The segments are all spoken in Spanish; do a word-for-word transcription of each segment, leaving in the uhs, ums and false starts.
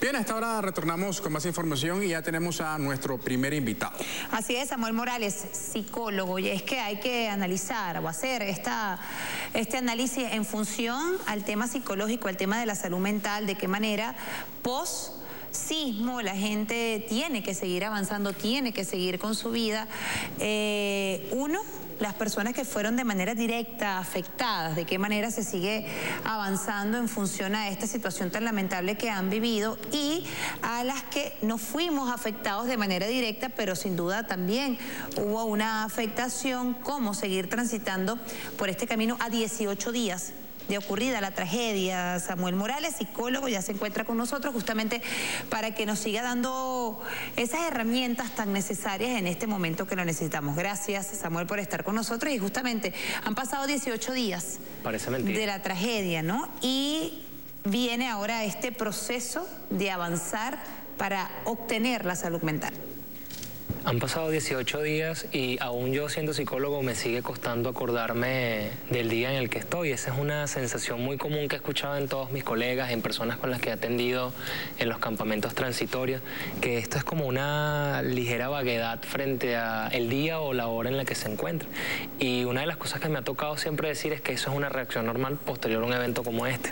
Bien, a esta hora retornamos con más información y ya tenemos a nuestro primer invitado. Así es, Samuel Morales, psicólogo, y es que hay que analizar o hacer esta, este análisis en función al tema psicológico, al tema de la salud mental, de qué manera post sismo la gente tiene que seguir avanzando, tiene que seguir con su vida. Eh, uno, las personas que fueron de manera directa afectadas, de qué manera se sigue avanzando en función a esta situación tan lamentable que han vivido, y a las que no fuimos afectados de manera directa, pero sin duda también hubo una afectación, cómo seguir transitando por este camino a dieciocho días de ocurrida la tragedia. Samuel Morales, psicólogo, ya se encuentra con nosotros justamente para que nos siga dando esas herramientas tan necesarias en este momento que lo necesitamos. Gracias, Samuel, por estar con nosotros. Y justamente han pasado dieciocho días Parece mentira. de la tragedia, ¿no? Y viene ahora este proceso de avanzar para obtener la salud mental. Han pasado dieciocho días y aún yo, siendo psicólogo, me sigue costando acordarme del día en el que estoy. Esa es una sensación muy común que he escuchado en todos mis colegas, en personas con las que he atendido en los campamentos transitorios, que esto es como una ligera vaguedad frente a el día o la hora en la que se encuentra. Y una de las cosas que me ha tocado siempre decir es que eso es una reacción normal posterior a un evento como este.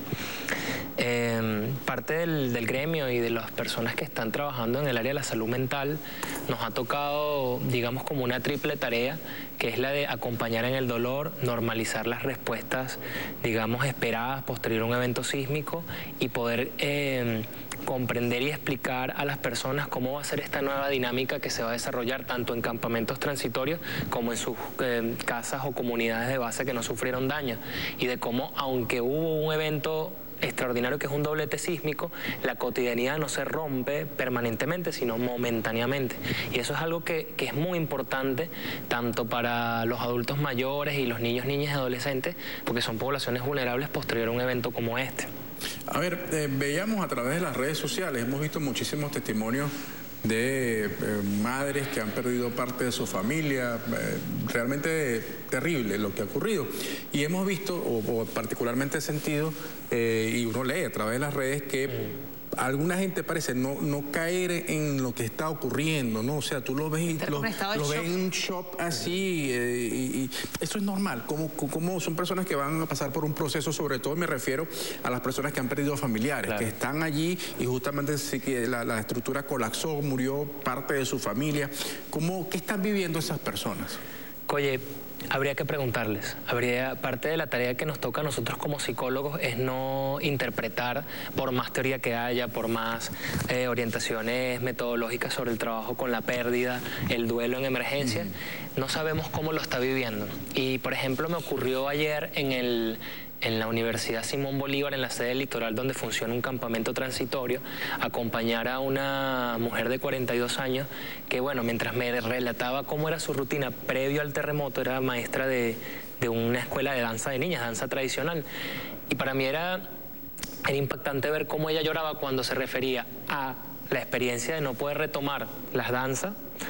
Eh, parte del, del gremio y de las personas que están trabajando en el área de la salud mental nos ha tocado, digamos, como una triple tarea, que es la de acompañar en el dolor, normalizar las respuestas, digamos, esperadas posterior a un evento sísmico y poder eh, comprender y explicar a las personas cómo va a ser esta nueva dinámica que se va a desarrollar tanto en campamentos transitorios como en sus eh, casas o comunidades de base que no sufrieron daño, y de cómo, aunque hubo un evento extraordinario que es un doblete sísmico, la cotidianidad no se rompe permanentemente, sino momentáneamente. Y eso es algo que, que es muy importante tanto para los adultos mayores y los niños, niñas y adolescentes, porque son poblaciones vulnerables posterior a un evento como este. A ver, eh, veíamos a través de las redes sociales, hemos visto muchísimos testimonios de eh, madres que han perdido parte de su familia. Eh, realmente terrible lo que ha ocurrido. Y hemos visto, o, o particularmente he sentido, eh, y uno lee a través de las redes, que mm. alguna gente parece no, no caer en lo que está ocurriendo, ¿no? O sea, tú lo ves, y lo, lo ves en un shock así, eh, y, y eso es normal. Como, como son personas que van a pasar por un proceso, sobre todo me refiero a las personas que han perdido familiares, claro, que están allí y justamente sí que la, la estructura colapsó, murió parte de su familia. ¿Cómo, qué están viviendo esas personas? Oye, habría que preguntarles. Habría, parte de la tarea que nos toca a nosotros como psicólogos es no interpretar, por más teoría que haya, por más eh, orientaciones metodológicas sobre el trabajo con la pérdida, el duelo en emergencia, mm. no sabemos cómo lo está viviendo. Y, por ejemplo, me ocurrió ayer en el... en la Universidad Simón Bolívar, en la sede del Litoral, donde funciona un campamento transitorio, acompañar a una mujer de cuarenta y dos años que, bueno, mientras me relataba cómo era su rutina previo al terremoto, era maestra de, de una escuela de danza de niñas, danza tradicional. Y para mí era, era impactante ver cómo ella lloraba cuando se refería a la experiencia de no poder retomar las danzas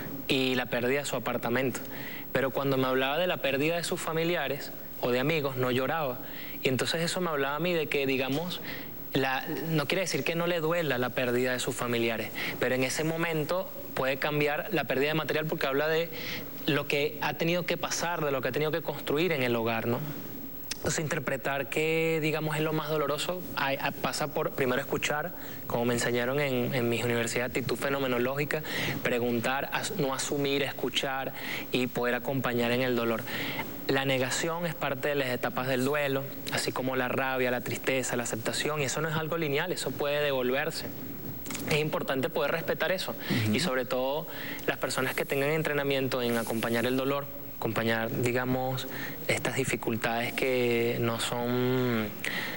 y la pérdida de su apartamento. Pero cuando me hablaba de la pérdida de sus familiares o de amigos, no lloraba. Y entonces eso me hablaba a mí de que, digamos, la, no quiere decir que no le duela la pérdida de sus familiares, pero en ese momento puede cambiar la pérdida de material, porque habla de lo que ha tenido que pasar, de lo que ha tenido que construir en el hogar, ¿no? Entonces, interpretar que, digamos, es lo más doloroso, hay, pasa por primero escuchar, como me enseñaron en, en mis universidades, actitud fenomenológica, preguntar, as, no asumir, escuchar y poder acompañar en el dolor. La negación es parte de las etapas del duelo, así como la rabia, la tristeza, la aceptación, y eso no es algo lineal, eso puede devolverse. Es importante poder respetar eso, uh-huh. y sobre todo las personas que tengan entrenamiento en acompañar el dolor, acompañar, digamos, estas dificultades que no son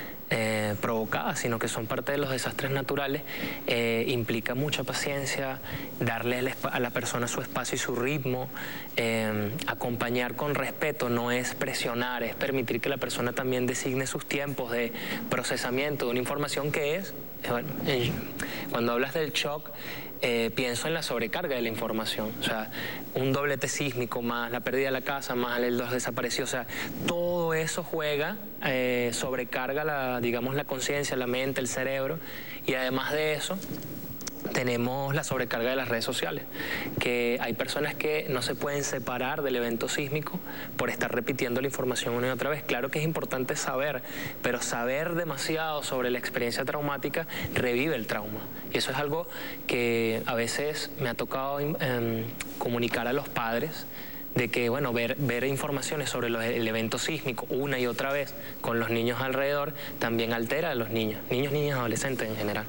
eh, provocadas, sino que son parte de los desastres naturales, eh, implica mucha paciencia, darle a la persona su espacio y su ritmo, eh, acompañar con respeto, no es presionar, es permitir que la persona también designe sus tiempos de procesamiento de una información que es bueno, cuando hablas del shock, eh, pienso en la sobrecarga de la información. O sea, un doblete sísmico, más la pérdida de la casa, más el dos desapareció. O sea, todo eso juega, eh, sobrecarga la, digamos, la conciencia, la mente, el cerebro. Y además de eso, tenemos la sobrecarga de las redes sociales, que hay personas que no se pueden separar del evento sísmico por estar repitiendo la información una y otra vez. Claro que es importante saber, pero saber demasiado sobre la experiencia traumática revive el trauma. Y eso es algo que a veces me ha tocado eh, comunicar a los padres, de que, bueno, ver, ver informaciones sobre los, el evento sísmico una y otra vez con los niños alrededor también altera a los niños, niños, niñas, adolescentes en general.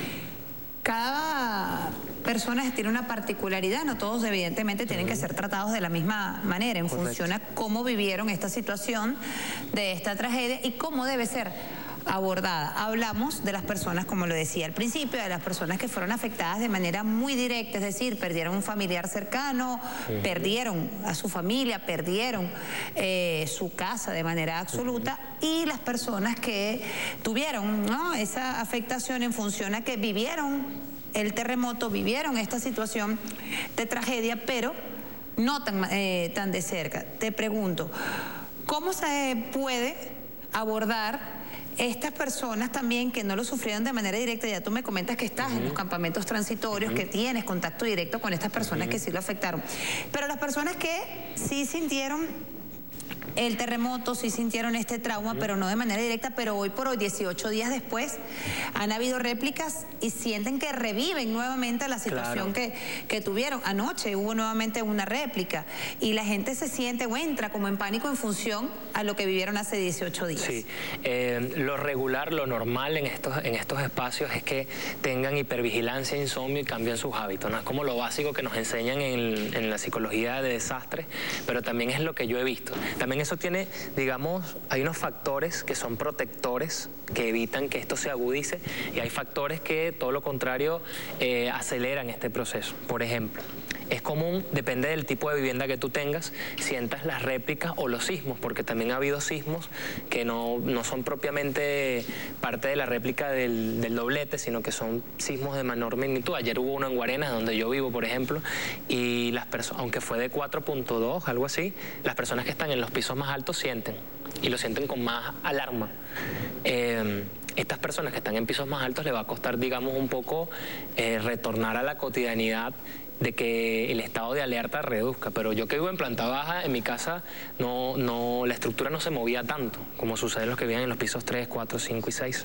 Cada persona tiene una particularidad, no todos evidentemente tienen uh-huh. que ser tratados de la misma manera en Correcto. función a cómo vivieron esta situación de esta tragedia y cómo debe ser abordada. Hablamos de las personas, como lo decía al principio, de las personas que fueron afectadas de manera muy directa, es decir, perdieron un familiar cercano, uh-huh. perdieron a su familia, perdieron eh, su casa de manera absoluta, uh-huh. y las personas que tuvieron, ¿no?, esa afectación en función a que vivieron el terremoto, vivieron esta situación de tragedia, pero no tan, eh, tan de cerca. Te pregunto, ¿cómo se puede abordar estas personas también que no lo sufrieron de manera directa? Ya tú me comentas que estás uh-huh. en los campamentos transitorios, uh-huh. que tienes contacto directo con estas personas uh-huh. que sí lo afectaron. Pero las personas que sí sintieron el terremoto, sí sintieron este trauma, uh-huh. pero no de manera directa, pero hoy por hoy, dieciocho días después, han habido réplicas y sienten que reviven nuevamente la situación claro. que, que tuvieron. Anoche hubo nuevamente una réplica y la gente se siente o entra como en pánico en función a lo que vivieron hace dieciocho días. Sí, eh, lo regular, lo normal en estos, en estos espacios es que tengan hipervigilancia, insomnio y cambien sus hábitos, ¿no? Es como lo básico que nos enseñan en, en la psicología de desastres, pero también es lo que yo he visto. También eso tiene, digamos, hay unos factores que son protectores, que evitan que esto se agudice, y hay factores que, todo lo contrario, eh, aceleran este proceso. Por ejemplo, es común, depende del tipo de vivienda que tú tengas, sientas las réplicas o los sismos, porque también ha habido sismos que no, no son propiamente parte de la réplica del, del doblete, sino que son sismos de menor magnitud. Ayer hubo uno en Guarenas, donde yo vivo, por ejemplo, y las personas, aunque fue de cuatro punto dos, algo así, las personas que están en los pisos más altos sienten, y lo sienten con más alarma. Eh, estas personas que están en pisos más altos les va a costar, digamos, un poco eh, retornar a la cotidianidad, de que el estado de alerta reduzca. Pero yo que vivo en planta baja, en mi casa no, no, la estructura no se movía tanto como sucede en los que viven en los pisos tres, cuatro, cinco y seis.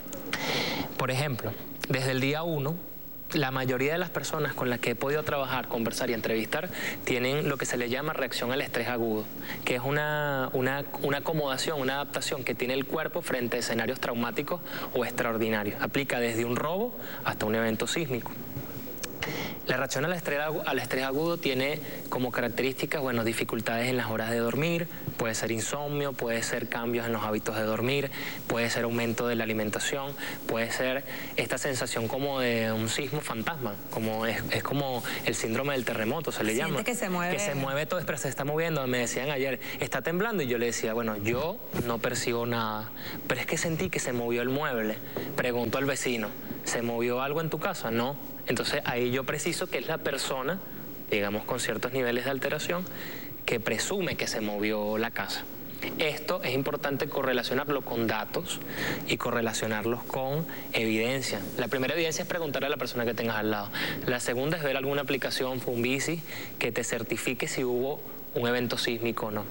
Por ejemplo, desde el día uno, la mayoría de las personas con las que he podido trabajar, conversar y entrevistar tienen lo que se le llama reacción al estrés agudo, que es una, una, una acomodación, una adaptación que tiene el cuerpo frente a escenarios traumáticos o extraordinarios. Aplica desde un robo hasta un evento sísmico. La reacción al estrés, al estrés agudo tiene como características, bueno, dificultades en las horas de dormir, puede ser insomnio, puede ser cambios en los hábitos de dormir, puede ser aumento de la alimentación, puede ser esta sensación como de un sismo fantasma, como es, es como el síndrome del terremoto, se le Siente llama. que se mueve. Que se mueve todo, pero se está moviendo. Me decían ayer, está temblando, y yo le decía, bueno, yo no percibo nada, pero es que sentí que se movió el mueble. Pregunto al vecino, ¿se movió algo en tu casa? No. Entonces ahí yo preciso que es la persona, digamos con ciertos niveles de alteración, que presume que se movió la casa. Esto es importante correlacionarlo con datos y correlacionarlos con evidencia. La primera evidencia es preguntarle a la persona que tengas al lado. La segunda es ver alguna aplicación, Funvici, que te certifique si hubo un evento sísmico o no.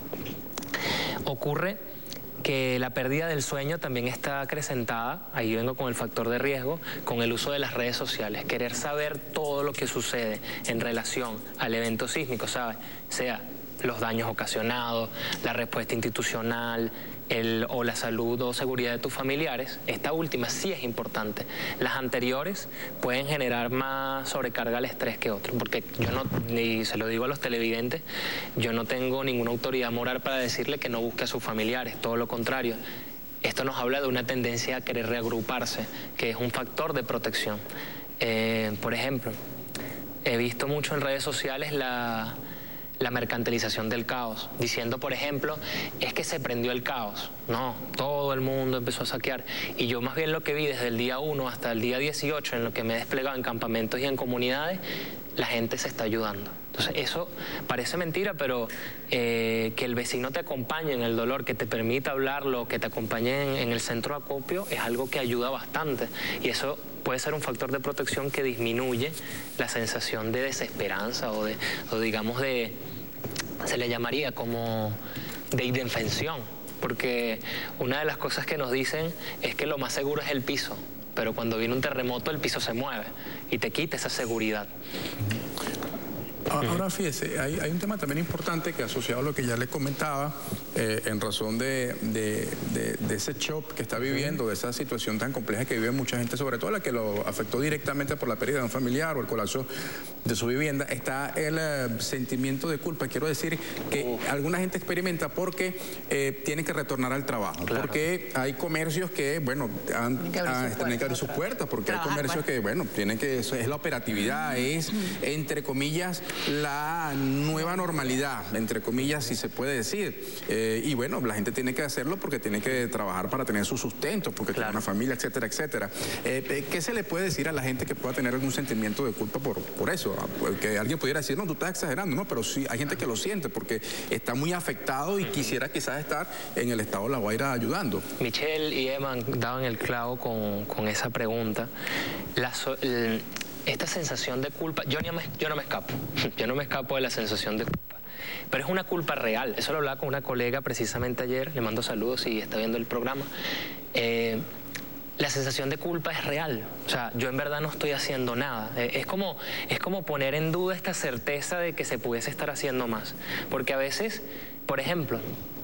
Ocurre que la pérdida del sueño también está acrecentada, ahí vengo con el factor de riesgo, con el uso de las redes sociales, querer saber todo lo que sucede en relación al evento sísmico, ¿sabes? Sea los daños ocasionados, la respuesta institucional, el, o la salud o seguridad de tus familiares. Esta última sí es importante. Las anteriores pueden generar más sobrecarga al estrés que otras, porque yo no, y se lo digo a los televidentes, yo no tengo ninguna autoridad moral para decirle que no busque a sus familiares, todo lo contrario. Esto nos habla de una tendencia a querer reagruparse, que es un factor de protección. Eh, por ejemplo, he visto mucho en redes sociales la... la mercantilización del caos, diciendo, por ejemplo, es que se prendió el caos. No, todo el mundo empezó a saquear. Y yo más bien lo que vi desde el día uno hasta el día dieciocho, en lo que me he desplegado en campamentos y en comunidades, la gente se está ayudando. Entonces, eso parece mentira, pero eh, que el vecino te acompañe en el dolor, que te permita hablarlo, que te acompañe en, en el centro de acopio, es algo que ayuda bastante. Y eso puede ser un factor de protección que disminuye la sensación de desesperanza o, de, o digamos, de, se le llamaría como de indefensión. Porque una de las cosas que nos dicen es que lo más seguro es el piso, pero cuando viene un terremoto el piso se mueve y te quita esa seguridad. Ahora fíjese, hay, hay un tema también importante que asociado a lo que ya le comentaba, eh, en razón de, de, de, de ese shock que está viviendo, de esa situación tan compleja que vive mucha gente, sobre todo la que lo afectó directamente por la pérdida de un familiar o el colapso de su vivienda, está el eh, sentimiento de culpa. Quiero decir que Uf. alguna gente experimenta porque eh, tiene que retornar al trabajo, claro. porque hay comercios que, bueno, han, tienen que abrir, sus, puertas, que abrir sus puertas, porque trabajar, hay comercios pues. que, bueno, tienen que, eso es la operatividad, es, entre comillas, la nueva normalidad, entre comillas, si se puede decir. Eh, y bueno, la gente tiene que hacerlo porque tiene que trabajar para tener su sustento, porque claro. tiene una familia, etcétera, etcétera. Eh, ¿Qué se le puede decir a la gente que pueda tener algún sentimiento de culpa por, por eso? Que alguien pudiera decir, no, tú estás exagerando, no, pero sí, hay gente que lo siente porque está muy afectado y quisiera quizás estar en el estado de La Guaira ayudando. Michelle y Emma daban el clavo con, con esa pregunta. La so, el, Esta sensación de culpa, yo no, me, yo no me escapo, yo no me escapo de la sensación de culpa, pero es una culpa real. Eso lo hablaba con una colega precisamente ayer, le mando saludos si está viendo el programa. Eh, la sensación de culpa es real, o sea, yo en verdad no estoy haciendo nada. Eh, es, como, es como poner en duda esta certeza de que se pudiese estar haciendo más, porque a veces, por ejemplo,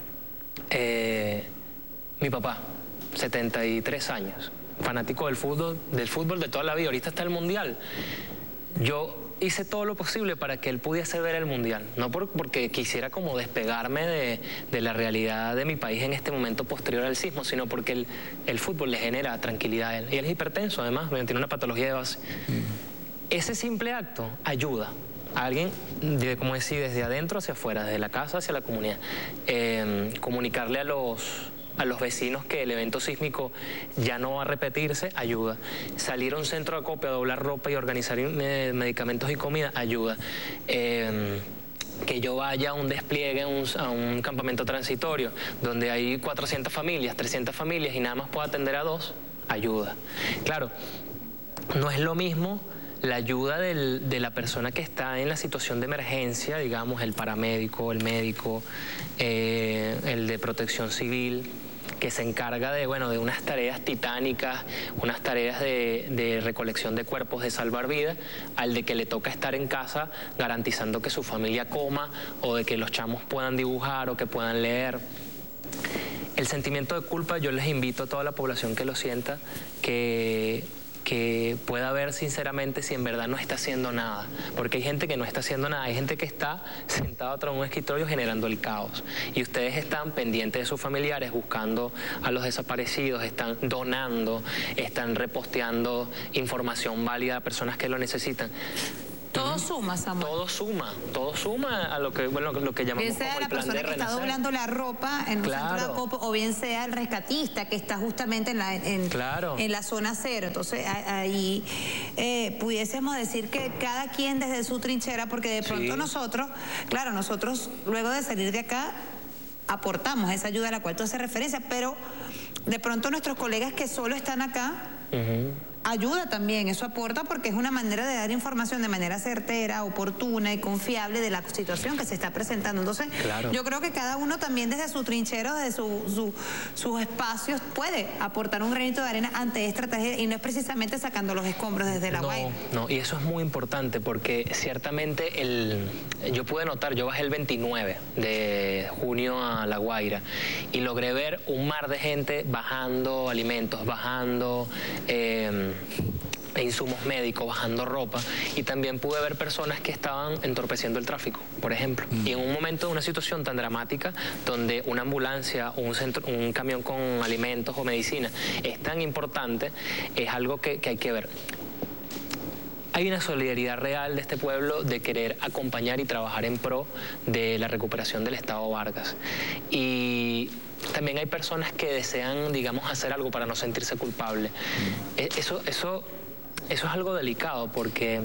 eh, mi papá, setenta y tres años, fanático del fútbol, del fútbol de toda la vida, ahorita está el Mundial. Yo hice todo lo posible para que él pudiese ver el Mundial, no por, porque quisiera como despegarme de, de la realidad de mi país en este momento posterior al sismo, sino porque el, el fútbol le genera tranquilidad a él. Y él es hipertenso además, tiene una patología de base. Mm. Ese simple acto ayuda a alguien, de, como decir, desde adentro hacia afuera, desde la casa hacia la comunidad. Eh, comunicarle a los... a los vecinos que el evento sísmico ya no va a repetirse, ayuda. Salir a un centro de acopio a doblar ropa y organizar eh, medicamentos y comida, ayuda. Eh, que yo vaya a un despliegue, a un, a un campamento transitorio, donde hay cuatrocientas familias, trescientas familias y nada más puedo atender a dos, ayuda. Claro, no es lo mismo la ayuda del, de la persona que está en la situación de emergencia, digamos, el paramédico, el médico, eh, el de protección civil, que se encarga de, bueno, de unas tareas titánicas, unas tareas de, de recolección de cuerpos, de salvar vidas, al de que le toca estar en casa garantizando que su familia coma o de que los chamos puedan dibujar o que puedan leer. El sentimiento de culpa, yo les invito a toda la población que lo sienta, que... que pueda ver sinceramente si en verdad no está haciendo nada, porque hay gente que no está haciendo nada, hay gente que está sentada tras un escritorio generando el caos, y ustedes están pendientes de sus familiares, buscando a los desaparecidos, están donando, están reposteando información válida a personas que lo necesitan. Todo suma, Samuel. Todo suma, todo suma a lo que, bueno, lo que llamamos bien sea como la el plan persona de que está renacer. doblando la ropa en un Claro. centro de acopio, o bien sea el rescatista que está justamente en la, en, Claro. en la zona cero. Entonces ahí eh, pudiésemos decir que cada quien desde su trinchera, porque de pronto Sí. nosotros, claro, nosotros luego de salir de acá aportamos esa ayuda a la cual tú haces referencia, pero de pronto nuestros colegas que solo están acá, uh-huh. ayuda también, eso aporta, porque es una manera de dar información de manera certera, oportuna y confiable de la situación que se está presentando. Entonces, claro. yo creo que cada uno también desde su trinchero, desde su, su, sus espacios, puede aportar un granito de arena ante esta tragedia, y no es precisamente sacando los escombros desde La Guaira. No, no, y eso es muy importante, porque ciertamente el, yo pude notar, yo bajé el veintinueve de junio a La Guaira y logré ver un mar de gente bajando alimentos, bajando eh, insumos médicos, bajando ropa, y también pude ver personas que estaban entorpeciendo el tráfico, por ejemplo. Mm. Y en un momento de una situación tan dramática, donde una ambulancia o un, centro, un camión con alimentos o medicina es tan importante, es algo que, que hay que ver. hay una solidaridad real de este pueblo de querer acompañar y trabajar en pro de la recuperación del Estado Vargas. Y también hay personas que desean, digamos, hacer algo para no sentirse culpable. Eso, eso, eso es algo delicado porque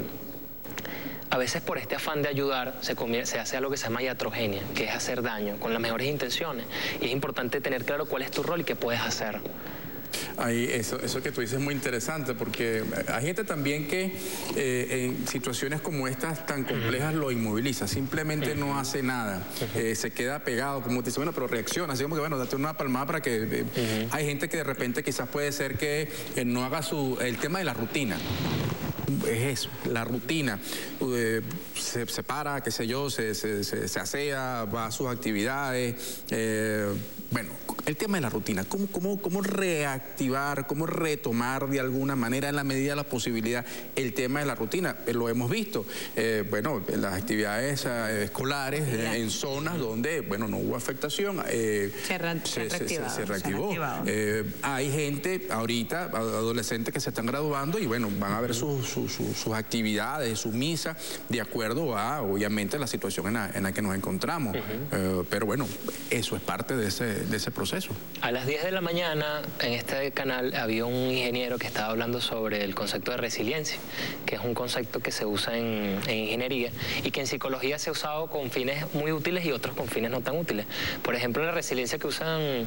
a veces por este afán de ayudar se, se hace algo que se llama iatrogenia, que es hacer daño con las mejores intenciones. Y es importante tener claro cuál es tu rol y qué puedes hacer. Ahí, eso, eso que tú dices es muy interesante porque hay gente también que eh, en situaciones como estas tan complejas lo inmoviliza, simplemente no hace nada, eh, se queda pegado, como te dice, bueno, pero reacciona, así como que bueno, date una palmada para que... Eh, uh-huh. Hay gente que de repente quizás puede ser que eh, no haga su... el tema de la rutina. Es eso, la rutina. Eh, se, se para, qué sé yo, se, se, se, se asea, va a sus actividades. Eh, bueno, el tema de la rutina, ¿cómo, cómo, cómo reactivar, cómo retomar de alguna manera en la medida de la posibilidad el tema de la rutina? Eh, lo hemos visto, eh, bueno, en las actividades eh, escolares, eh, en zonas donde, bueno, no hubo afectación. Eh, se, re, se, se, reactivado, se, se reactivó. Se eh, hay gente ahorita, adolescentes que se están graduando y bueno, van a ver sus... Su, Su, sus actividades, su misa, de acuerdo a, obviamente, la situación en la, en la que nos encontramos. Uh-huh. eh, pero bueno, eso es parte de ese, de ese proceso. A las diez de la mañana, en este canal, había un ingeniero que estaba hablando sobre el concepto de resiliencia, que es un concepto que se usa en, en ingeniería y que en psicología se ha usado con fines muy útiles y otros con fines no tan útiles. Por ejemplo, la resiliencia que usan...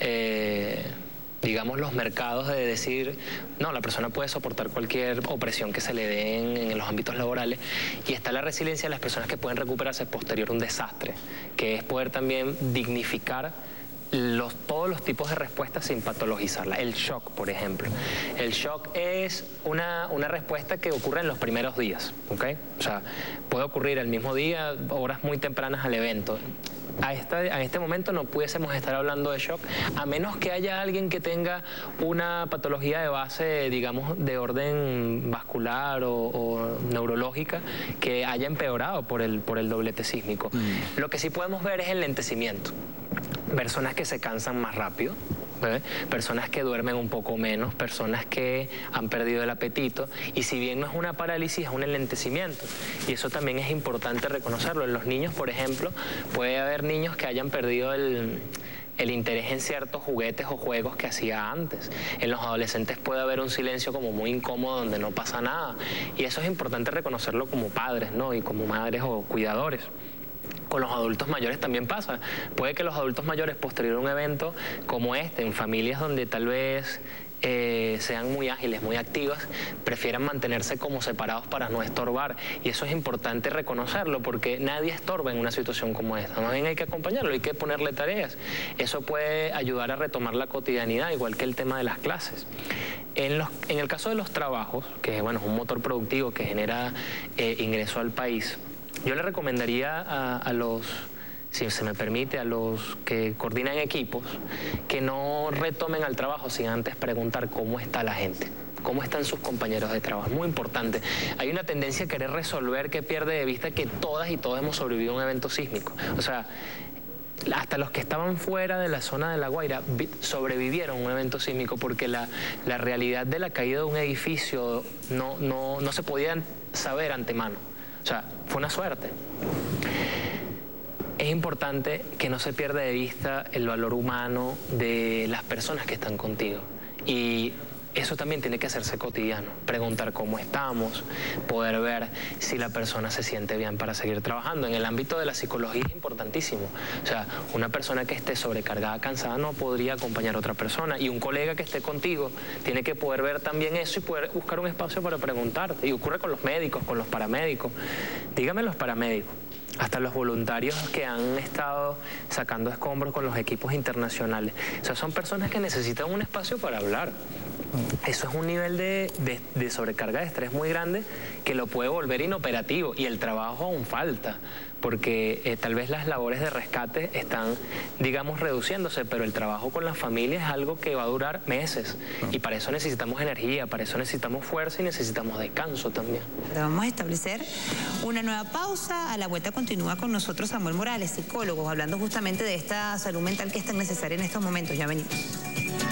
Eh, digamos, los mercados de decir, no, la persona puede soportar cualquier opresión que se le dé en, en los ámbitos laborales, y está la resiliencia de las personas que pueden recuperarse posterior a un desastre, que es poder también dignificar Los, todos los tipos de respuestas sin patologizarla. El shock, por ejemplo. El shock es una, una respuesta que ocurre en los primeros días, ¿ok? O sea, puede ocurrir el mismo día, horas muy tempranas al evento. A, esta, a este momento no pudiésemos estar hablando de shock, a menos que haya alguien que tenga una patología de base, digamos, de orden vascular o, o neurológica, que haya empeorado por el, por el doblete sísmico. Mm. Lo que sí podemos ver es el lentecimiento. Personas que se cansan más rápido, ¿eh? Personas que duermen un poco menos, personas que han perdido el apetito, y si bien no es una parálisis, es un enlentecimiento, y eso también es importante reconocerlo. En los niños, por ejemplo, puede haber niños que hayan perdido el... el interés en ciertos juguetes o juegos que hacía antes. En los adolescentes puede haber un silencio como muy incómodo donde no pasa nada, y eso es importante reconocerlo como padres, ¿no? Y como madres o cuidadores. Con los adultos mayores también pasa. Puede que los adultos mayores, posterior a un evento como este, en familias donde tal vez eh, sean muy ágiles, muy activas, prefieran mantenerse como separados para no estorbar. Y eso es importante reconocerlo, porque nadie estorba en una situación como esta. Más bien hay que acompañarlo, hay que ponerle tareas. Eso puede ayudar a retomar la cotidianidad, igual que el tema de las clases. En, los, en el caso de los trabajos, que bueno, es un motor productivo que genera eh, ingreso al país, yo le recomendaría a, a los, si se me permite, a los que coordinan equipos, que no retomen al trabajo sin antes preguntar cómo está la gente, cómo están sus compañeros de trabajo. Es muy importante. Hay una tendencia a querer resolver que pierde de vista que todas y todos hemos sobrevivido a un evento sísmico. O sea, hasta los que estaban fuera de la zona de La Guaira sobrevivieron a un evento sísmico, porque la, la realidad de la caída de un edificio no, no, no se podía saber antemano. O sea, fue una suerte. Es importante que no se pierda de vista el valor humano de las personas que están contigo. Y eso también tiene que hacerse cotidiano. Preguntar cómo estamos, poder ver si la persona se siente bien para seguir trabajando. En el ámbito de la psicología es importantísimo. O sea, una persona que esté sobrecargada, cansada, no podría acompañar a otra persona. Y un colega que esté contigo tiene que poder ver también eso y poder buscar un espacio para preguntarte. Y ocurre con los médicos, con los paramédicos. Dígame los paramédicos. Hasta los voluntarios que han estado sacando escombros con los equipos internacionales. O sea, son personas que necesitan un espacio para hablar. Eso es un nivel de, de, de sobrecarga de estrés muy grande que lo puede volver inoperativo, y el trabajo aún falta, porque eh, tal vez las labores de rescate están, digamos, reduciéndose, pero el trabajo con la familia es algo que va a durar meses, y para eso necesitamos energía, para eso necesitamos fuerza y necesitamos descanso también. Ahora vamos a establecer una nueva pausa. A la vuelta continúa con nosotros Samuel Morales, psicólogo, hablando justamente de esta salud mental que es tan necesaria en estos momentos. Ya venimos.